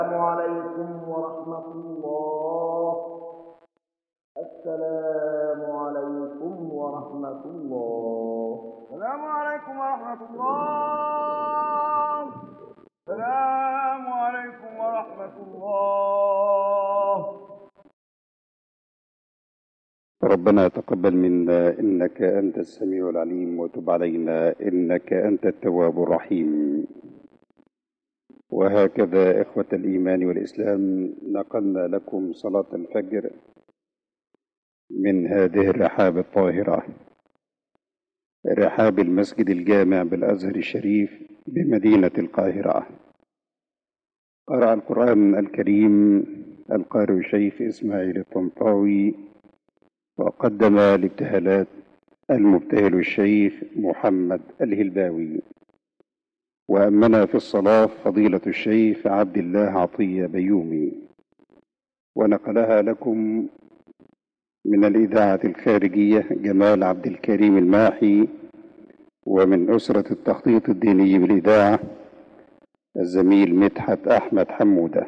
السلام عليكم ورحمة الله. السلام عليكم ورحمة الله. السلام عليكم ورحمة الله. السلام عليكم ورحمة الله. ربنا تقبل منا إنك أنت السميع العليم، وتب علينا إنك أنت التواب الرحيم. وهكذا إخوة الإيمان والإسلام، نقلنا لكم صلاة الفجر من هذه الرحاب الطاهرة، رحاب المسجد الجامع بالأزهر الشريف بمدينة القاهرة. قرأ القرآن الكريم القارئ الشيخ إسماعيل الطنطاوي، وقدم الابتهالات المبتهل الشيخ محمد الهلباوي، وأمنا في الصلاة فضيلة الشيخ عبد الله عطية بيومي، ونقلها لكم من الإذاعة الخارجية جمال عبد الكريم الماحي، ومن أسرة التخطيط الديني بالإذاعة الزميل مدحت أحمد حمودة.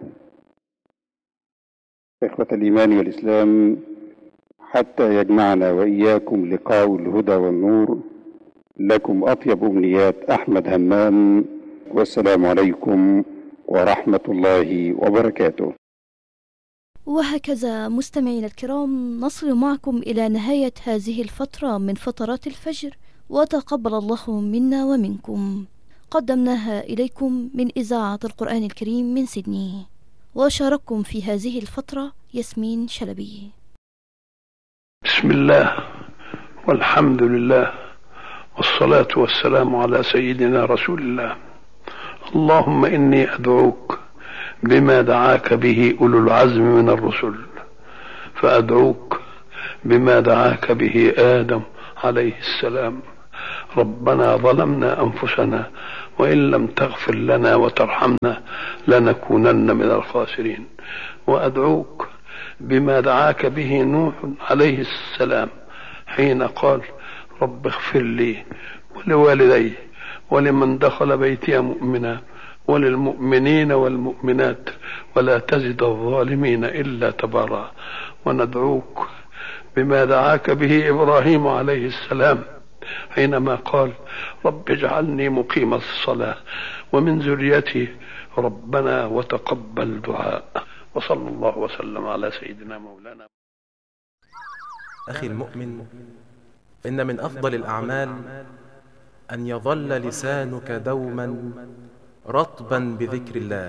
إخوة الإيمان والإسلام، حتى يجمعنا وإياكم لقاء الهدى والنور، لكم أطيب أمنيات أحمد همام، والسلام عليكم ورحمة الله وبركاته. وهكذا مستمعينا الكرام، نصل معكم إلى نهاية هذه الفترة من فترات الفجر، وتقبل الله منا ومنكم. قدمناها إليكم من إذاعة القرآن الكريم من سيدني، وشارككم في هذه الفترة ياسمين شلبي. بسم الله والحمد لله والصلاة والسلام على سيدنا رسول الله. اللهم إني أدعوك بما دعاك به أولو العزم من الرسل، فأدعوك بما دعاك به آدم عليه السلام. ربنا ظلمنا أنفسنا وإن لم تغفر لنا وترحمنا لنكونن من الخاسرين. وأدعوك بما دعاك به نوح عليه السلام حين قال رب اغفر لي ولوالدي ولمن دخل بيتي مؤمنا وللمؤمنين والمؤمنات ولا تزد الظالمين إلا تبارا. وندعوك بما دعاك به إبراهيم عليه السلام حينما قال رب اجعلني مقيم الصلاة ومن ذريتي ربنا وتقبل دعاء. وصلى الله وسلم على سيدنا مولانا. أخي المؤمن، إن من أفضل الأعمال أن يظل لسانك دوما رطبا بذكر الله.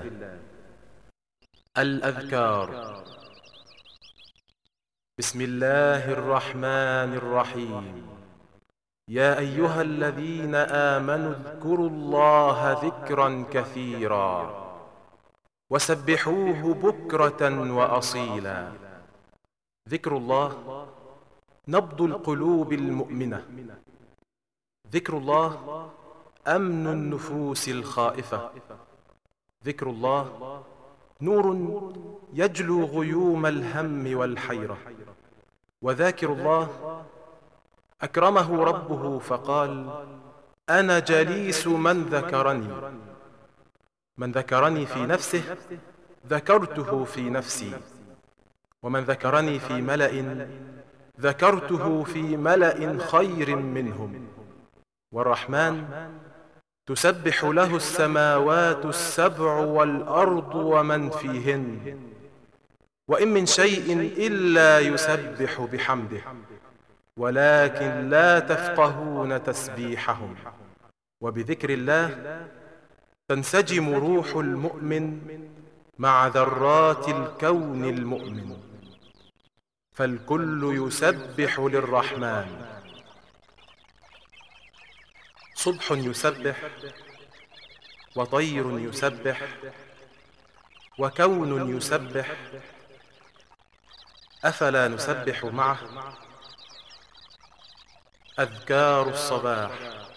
الأذكار: بسم الله الرحمن الرحيم. يا أيها الذين آمنوا اذكروا الله ذكرا كثيرا وسبحوه بكرة وأصيلا. ذكر الله نبض القلوب المؤمنة. ذكر الله أمن النفوس الخائفة. ذكر الله نور يجلو غيوم الهم والحيرة. وذاكر الله أكرمه ربه فقال أنا جليس من ذكرني. من ذكرني في نفسه ذكرته في نفسي، ومن ذكرني في ملأ ذكرته في ملأ خير منهم. والرحمن تسبح له السماوات السبع والأرض ومن فيهن، وإن من شيء إلا يسبح بحمده ولكن لا تفقهون تسبيحهم. وبذكر الله تنسجم روح المؤمن مع ذرات الكون المؤمن، فالكل يسبح للرحمن. صبح يسبح، وطير يسبح، وكون يسبح، أفلا نسبح معه؟ أذكار الصباح: